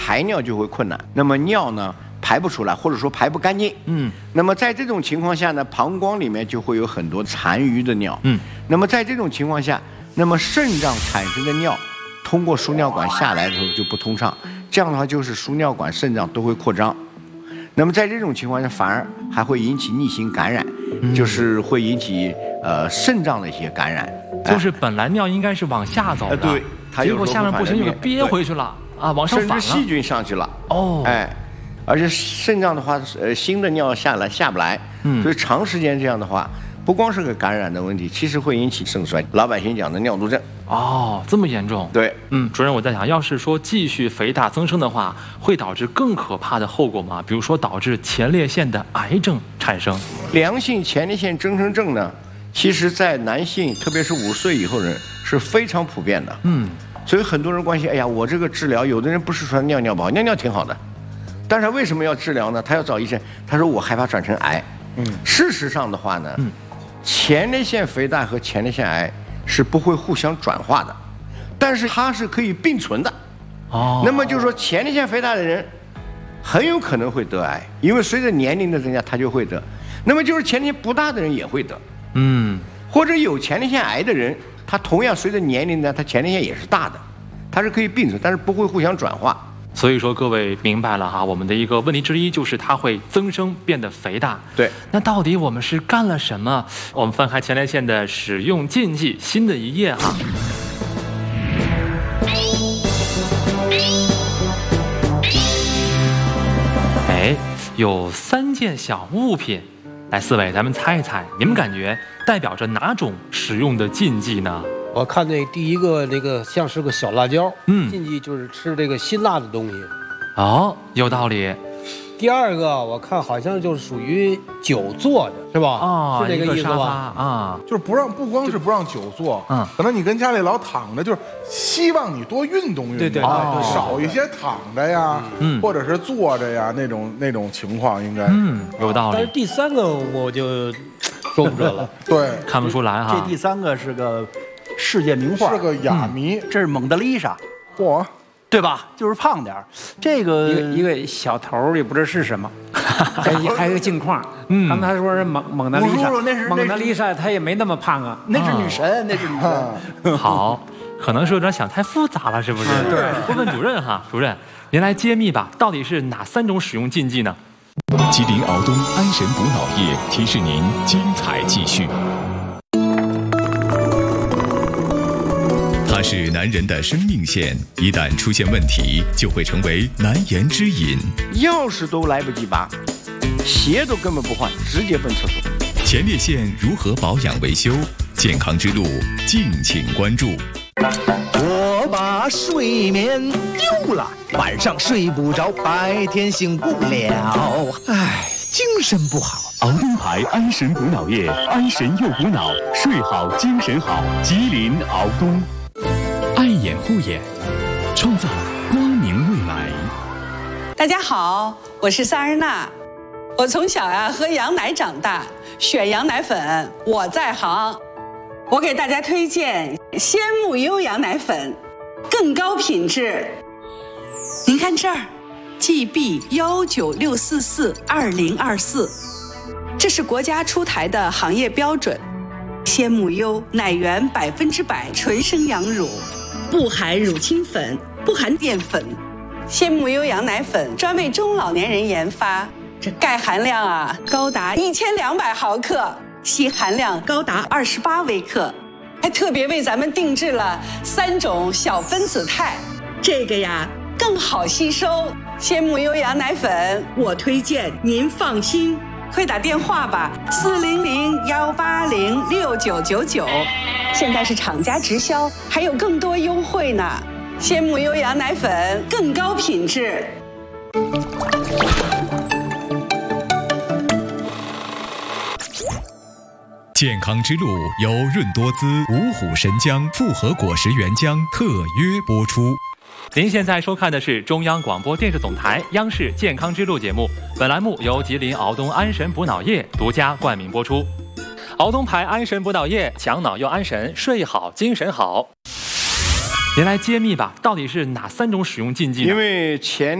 排尿就会困难，那么尿呢排不出来，或者说排不干净。那么在这种情况下呢，膀胱里面就会有很多残余的尿。那么在这种情况下，那么肾脏产生的尿通过输尿管下来的时候就不通畅，这样的话就是输尿管、肾脏都会扩张。那么在这种情况下，反而还会引起逆行感染，就是会引起肾脏的一些感染。 就是本来尿应该是往下走的， 对， 结果下面不行就给憋回去了啊，往上反了， 甚至细菌上去了。而且肾脏的话，新的尿下不来，所以长时间这样的话，不光是个感染的问题，其实会引起肾衰，老百姓讲的尿毒症。 这么严重？ 对， 主任，我在想，要是说继续肥大增生的话，会导致更可怕的后果吗？比如说导致前列腺的癌症产生。 良性前列腺增生症呢，其实在男性，特别是50岁以后人是非常普遍的。所以很多人关心，哎呀，我这个治疗，有的人不是说尿不好，尿挺好的，但是为什么要治疗呢？他要找医生，他说我害怕转成癌。事实上的话呢，前列腺肥大和前列腺癌是不会互相转化的，但是它是可以并存的。那么就是说，前列腺肥大的人很有可能会得癌，因为随着年龄的增加，他就会得。那么就是前列腺不大的人也会得。或者有前列腺癌的人，他同样随着年龄呢，他前列腺也是大的，它是可以并存，但是不会互相转化。 所以说各位明白了哈，我们的一个问题之一就是它会增生变得肥大。 对， 那到底我们是干了什么？我们翻开前列腺的使用禁忌新的一页哈。有3件小物品，来4位咱们猜一猜，你们感觉代表着哪种使用的禁忌呢？ 我看那第一个那个像是个小辣椒，禁忌就是吃这个辛辣的东西。 有道理。 第二个我看好像就是属于久坐的，是吧？是这个意思吧？ 就是不光是不让久坐，可能你跟家里老躺着，就是希望你多运动运动， 对， 少一些躺着呀，或者是坐着呀那种情况应该， 有道理。 但是第3个我就说不准了， 对， 看不出来哈。 这第3个是个世界名画， 是个哑谜， 这是蒙德丽莎， 嚯！ 对吧？就是胖点儿，这个一个小头也不知道是什么，还有个镜框。刚才说是蒙德丽莎，蒙德丽莎她也没那么胖啊， 那是女神，那是女神。 好，可能是有点想太复杂了，是不是？ 对。 问问主任哈，主任，您来揭秘吧，到底是哪3种使用禁忌呢？ 吉林敖东安神补脑液提示您精彩继续。它是男人的生命线，一旦出现问题，就会成为难言之隐。 钥匙都来不及拔，鞋都根本不换，直接奔厕所。 前列腺如何保养维修？健康之路，敬请关注。 我把睡眠丢了，晚上睡不着，白天醒不了，精神不好。 敖东牌安神补脑液，安神又补脑，睡好精神好。吉林敖东。爱眼护眼，创造光明未来。 大家好，我是萨日娜。我从小喝羊奶长大，选羊奶粉我在行。我给大家推荐鲜木优羊奶粉，更高品质。您看这儿 ，GB196442024，这是国家出台的行业标准。鲜木优奶源100%纯生羊乳，不含乳清粉，不含淀粉。鲜木优羊奶粉专为中老年人研发，这钙含量高达1200毫克，硒含量高达28微克，还特别为咱们定制了3种小分子肽，这个更好吸收。鲜木优羊奶粉我推荐，您放心。快打电话吧，400-180-6999，现在是厂家直销，还有更多优惠呢。鲜木优羊奶粉更高品质。 健康之路由润多滋、五虎神姜复合果实原浆特约播出。 您现在收看的是中央广播电视总台央视健康之路节目，本栏目由吉林敖东安神补脑液独家冠名播出。敖东牌安神补脑液，强脑又安神，睡好精神好。您来揭秘吧，到底是哪3种使用禁忌呢？ 因为前